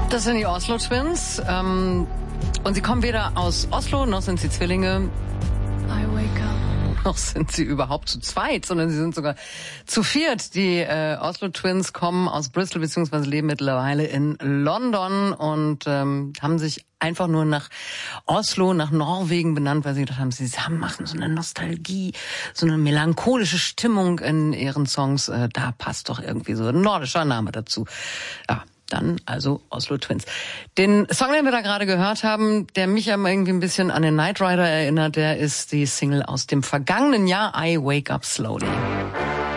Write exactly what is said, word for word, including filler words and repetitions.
Das sind die Oslo Twins. Ähm, und sie kommen weder aus Oslo, noch sind sie Zwillinge. I wake up. Noch sind sie überhaupt zu zweit, sondern sie sind sogar zu viert. Die äh, Oslo Twins kommen aus Bristol bzw. leben mittlerweile in London und ähm, haben sich einfach nur nach Oslo, nach Norwegen benannt, weil sie gedacht haben, sie haben, machen so eine Nostalgie, so eine melancholische Stimmung in ihren Songs. Äh, da passt doch irgendwie so ein nordischer Name dazu. Ja. Dann also Oslo Twins. Den Song, den wir da gerade gehört haben, der mich aber irgendwie ein bisschen an den Knight Rider erinnert, der ist die Single aus dem vergangenen Jahr, I Wake Up Slowly.